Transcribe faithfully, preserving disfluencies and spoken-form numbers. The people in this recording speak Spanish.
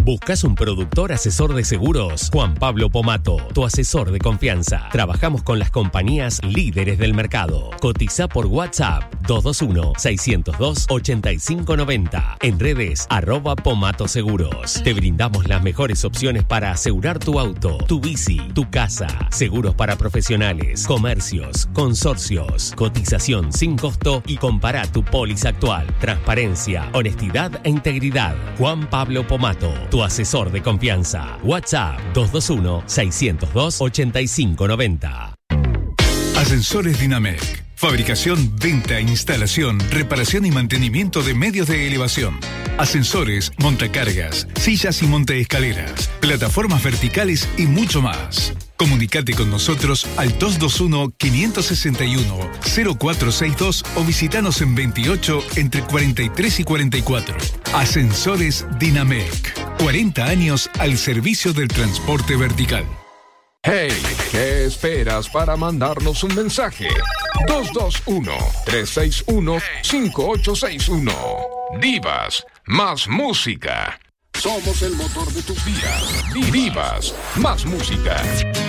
¿Buscas un productor asesor de seguros? Juan Pablo Pomato, tu asesor de confianza. Trabajamos con las compañías líderes del mercado. Cotiza por WhatsApp dos dos uno, seis cero dos, ocho cinco nueve cero. En redes arroba Pomato Seguros. Te brindamos las mejores opciones para asegurar tu auto, tu bici, tu casa. Seguros para profesionales, comercios, consorcios. Cotización sin costo y compara tu póliza actual. Transparencia, honestidad e integridad. Juan Pablo Pomato, tu asesor de confianza. WhatsApp dos dos uno, seis cero dos, ocho cinco nueve cero. Ascensores Dinamec. Fabricación, venta, instalación, reparación y mantenimiento de medios de elevación. Ascensores, montacargas, sillas y montaescaleras, plataformas verticales y mucho más. Comunicate con nosotros al dos dos uno, cinco seis uno, cero cuatro seis dos o visitanos en veintiocho entre cuarenta y tres y cuarenta y cuatro. Ascensores Dinamec. cuarenta años al servicio del transporte vertical. Hey, ¿qué esperas para mandarnos un mensaje? dos dos uno, tres seis uno, cinco ocho seis uno. Divas, más música. Somos el motor de tus días. Divas, más música.